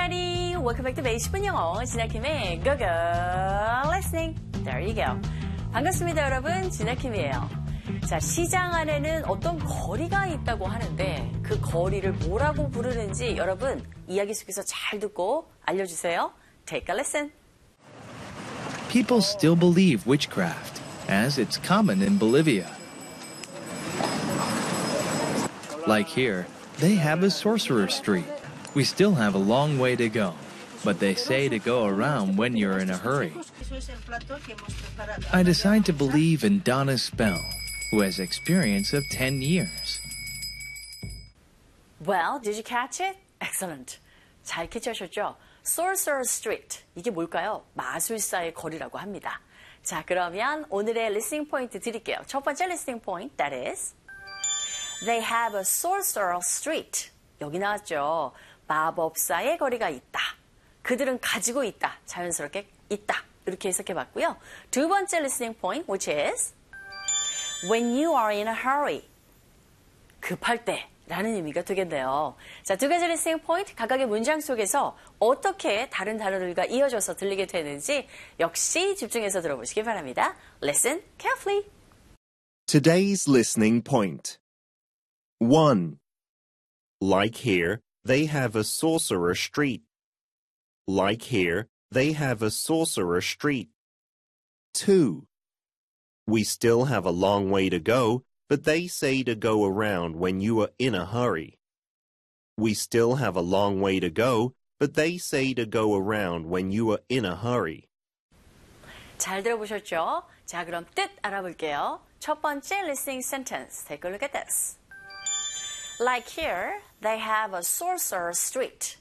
everybody. Welcome back to 매일 10분 영어. 진아킴의 Go Go Listening. There you go. 반갑습니다, 여러분. 진아킴이에요. 자, 시장 안에는 어떤 거리가 있다고 하는데 그 거리를 뭐라고 부르는지 여러분 이야기 속에서 잘 듣고 알려주세요. Take a listen. People still believe witchcraft, as it's common in Bolivia. Like here, they have a sorcerer street. We still have a long way to go, but they say to go around when you're in a hurry. I decide to believe in Donna's spell, who has experience of 10 years. Well, did you catch it? Excellent. 잘 캐치하셨죠? Sorcerer Street. 이게 뭘까요? 마술사의 거리라고 합니다. 자, 그러면 오늘의 listening point 드릴게요. 첫 번째 listening point, that is They have a sorcerer street. 여기 나왔죠. 마법사의 거리가 있다. 그들은 가지고 있다. 자연스럽게 있다. 이렇게 해석해봤고요. 두 번째 listening point, which is When you are in a hurry. 급할 때 라는 의미가 되겠네요. 자, 두 가지 listening point, 각각의 문장 속에서 어떻게 다른 단어들과 이어져서 들리게 되는지 역시 집중해서 들어보시기 바랍니다. Listen carefully. Today's listening point. 1. Like here, they have a sorcerer street. Like here, they have a sorcerer street. 2. We still have a long way to go, but they say to go around when you are in a hurry. We still have a long way to go, but they say to go around when you are in a hurry. 잘 들어보셨죠? 자, 그럼 뜻 알아볼게요. 첫 번째 listening sentence. Take a look at this. Like here, they have a sorcerer street.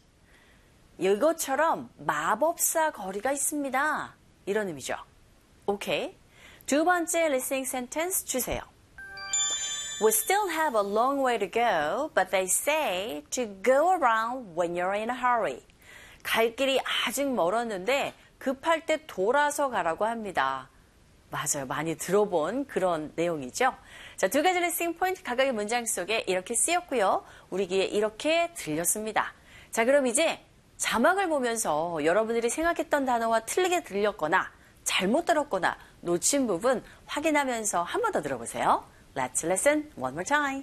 이것처럼 마법사 거리가 있습니다. 이런 의미죠. 오케이. 두 번째 listening sentence 주세요. We still have a long way to go, but they say to go around when you're in a hurry. 갈 길이 아직 멀었는데 급할 때 돌아서 가라고 합니다. 맞아요. 많이 들어본 그런 내용이죠. 자, 두 가지 listening point 각각의 문장 속에 이렇게 쓰였고요. 우리 귀에 이렇게 들렸습니다. 자, 그럼 이제 자막을 보면서 여러분들이 생각했던 단어와 틀리게 들렸거나 잘못 들었거나 놓친 부분 확인하면서 한 번 더 들어보세요. Let's listen one more time.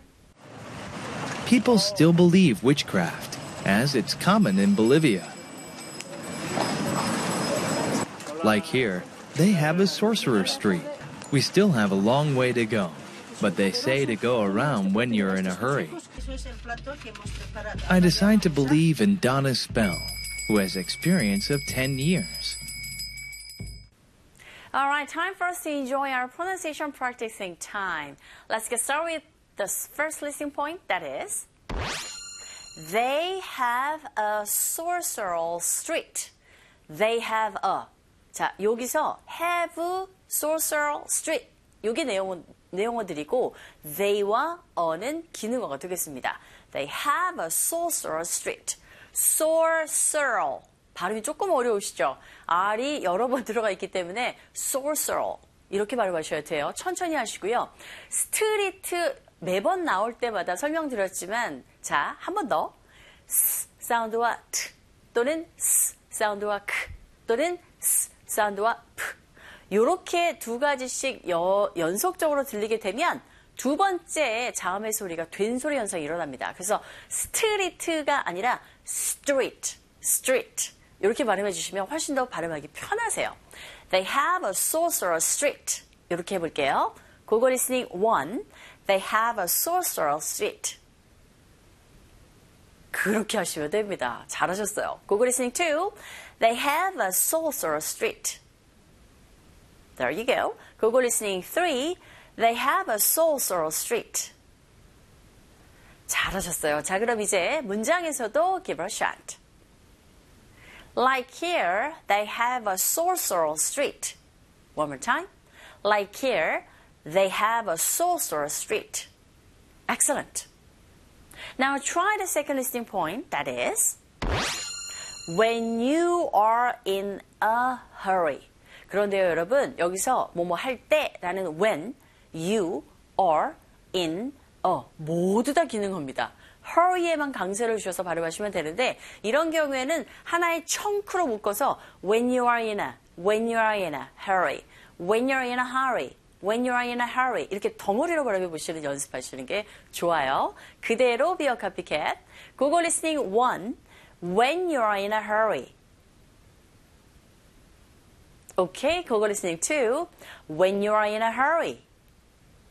People still believe witchcraft, as it's common in Bolivia. Like here, they have a sorcerer street. We still have a long way to go, but they say to go around when you're in a hurry. I decide to believe in Donna's spell, who has experience of 10 years. All right, time for us to enjoy our pronunciation practicing time. Let's get started with the first listening point, that is, they have a sorcerer street. They have a. 자, 여기서 have sorcerer street. 이게 내용어들이고 they와 a는 기능어가 되겠습니다. They have a sorcerer street. sorcerer. 발음이 조금 어려우시죠? R이 여러 번 들어가 있기 때문에 sorcerer 이렇게 발음하셔야 돼요. 천천히 하시고요. 스트리트 매번 나올 때마다 설명드렸지만 자, 한 번 더 S 사운드와 T 또는 S 사운드와 K 또는 S 사운드와 P 이렇게 두 가지씩 연속적으로 들리게 되면 두 번째 자음의 소리가 된 소리 현상이 일어납니다. 그래서 스트리트가 아니라 street 이렇게 발음해 주시면 훨씬 더 발음하기 편하세요. They have a sorcerer street. 이렇게 해볼게요. 고고 리스닝 1. They have a sorcerer street. 그렇게 하시면 됩니다. 잘하셨어요. 고고 리스닝 2. They have a sorcerer street. There you go. 고고 리스닝 3. They have a sorcerer street. 잘하셨어요. 자, 그럼 이제 문장에서도 give a shot. Like here, they have a sorcerer street. One more time. Like here, they have a sorcerer street. Excellent. Now try the second listening point, that is, when you are in a hurry. 그런데요, 여러분, 여기서 뭐뭐 할 때라는 when, you are in a 모두 다 기능어입니다. hurry에만 강세를 주셔서 발음하시면 되는데 이런 경우에는 하나의 청크로 묶어서 when you are in a hurry, when you're in a hurry, when you are in a hurry 이렇게 덩어리로 발음해 보시는 연습하시는 게 좋아요. 그대로 be a copycat. Google listening 1. When you are in a hurry. Okay, Google listening 2. When you are in a hurry.